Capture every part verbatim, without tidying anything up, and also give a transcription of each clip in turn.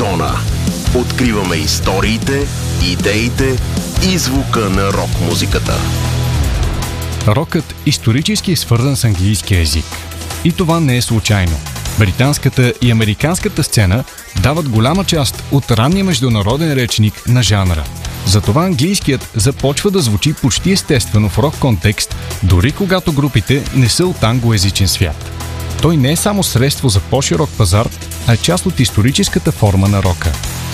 Зона. Откриваме историите, идеите и звука на рок-музиката. Рокът исторически е свързан с английския език. И това не е случайно. Британската и американската сцена дават голяма част от ранния международен речник на жанра. Затова английският започва да звучи почти естествено в рок контекст, дори когато групите не са от англоезичен свят. Той не е само средство за по-широк пазар, а е част от историческата форма на рока.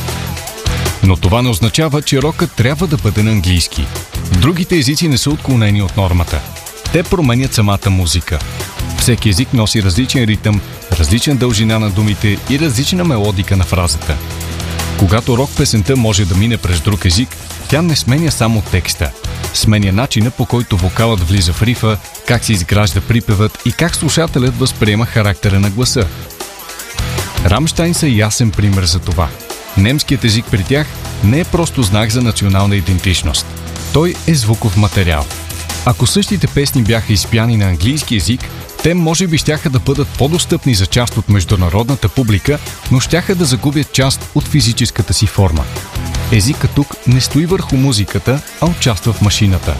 Но това не означава, че рокът трябва да бъде на английски. Другите езици не са отклонени от нормата. Те променят самата музика. Всеки език носи различен ритъм, различна дължина на думите и различна мелодика на фразата. Когато рок песента може да мине през друг език, тя не сменя само текста. Сменя начина, по който вокалът влиза в рифа, как се изгражда припевът и как слушателят възприема характера на гласа. Рамщайн са ясен пример за това. Немският език при тях не е просто знак за национална идентичност. Той е звуков материал. Ако същите песни бяха изпяни на английски език, те може би щяха да бъдат по-достъпни за част от международната публика, но щяха да загубят част от физическата си форма. Езикът тук не стои върху музиката, а участва в машината.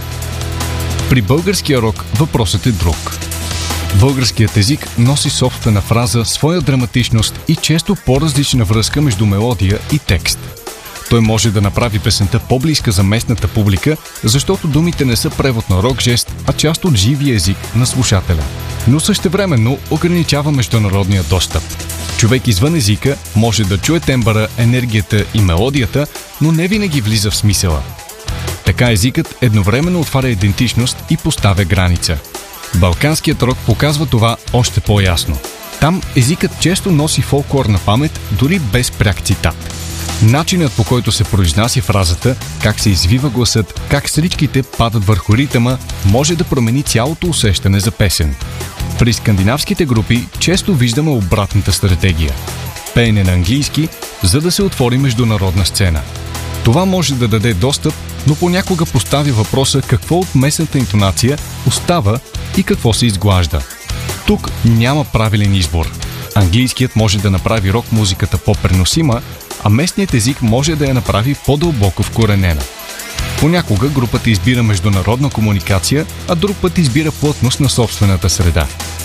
При българския рок въпросът е друг. Българският език носи собствена фраза, своя драматичност и често по-различна връзка между мелодия и текст. Той може да направи песента по-близка за местната публика, защото думите не са превод на рок жест, а част от живия език на слушателя. Но същевременно ограничава международния достъп. Човек извън езика може да чуе тембъра, енергията и мелодията, но не винаги влиза в смисъла. Така езикът едновременно отваря идентичност и поставя граница. Балканският рок показва това още по-ясно. Там езикът често носи фолклорна памет, дори без пряк цитат. Начинът, по който се произнася фразата, как се извива гласът, как стричките падат върху ритъма, може да промени цялото усещане за песен. При скандинавските групи често виждаме обратната стратегия. Пеене на английски, за да се отвори международна сцена. Това може да даде достъп, но понякога поставя въпроса какво от местната интонация остава и какво се изглажда. Тук няма правилен избор. Английският може да направи рок-музиката по-преносима, а местният език може да я направи по-дълбоко вкоренена. Понякога групата избира международна комуникация, а друг път избира плътност на собствената среда.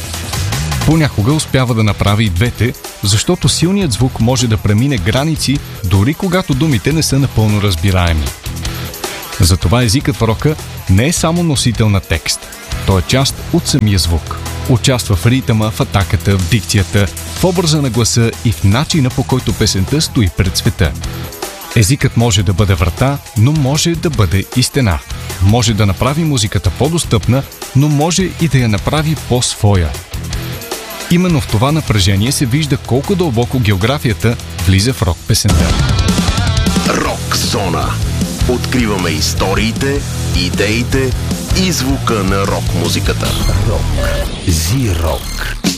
Понякога успява да направи и двете, защото силният звук може да премине граници, дори когато думите не са напълно разбираеми. Затова езикът в рока не е само носител на текст. Той е част от самия звук. Участва в ритъма, в атаката, в дикцията, в образа на гласа и в начина, по който песента стои пред света. Езикът може да бъде врата, но може да бъде и стена. Може да направи музиката по-достъпна, но може и да я направи по-своя. Именно в това напрежение се вижда колко дълбоко географията влиза в рок песента. Рок зона. Откриваме историите, идеите и звука на рок-музиката. Рок. Зи-рок.